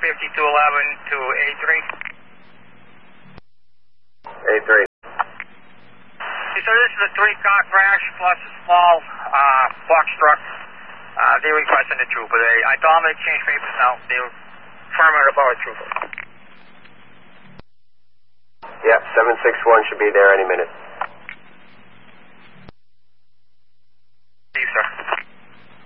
5211 to A3. A3. So this is a 3-car crash plus a small box truck. They're requesting the trooper. I told them to change papers now. They're affirmative about a trooper. Yeah, 761 should be there any minute.